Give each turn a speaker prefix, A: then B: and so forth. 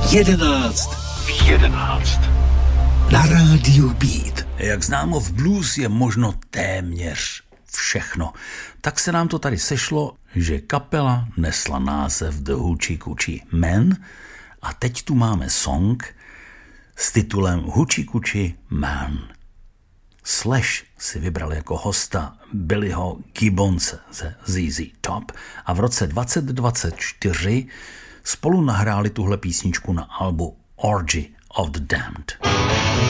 A: 11 v 11 na rádiu Beat.
B: Jak známo, v blues je možno téměř všechno. Tak se nám to tady sešlo, že kapela nesla název The Hoochie Coochie Men a teď tu máme song s titulem Hoochie Coochie Man. Slash si vybral jako hosta Billyho Gibbonse ze ZZ Top a v roce 2024 spolu nahráli tuhle písničku na albu Orgy of the Damned.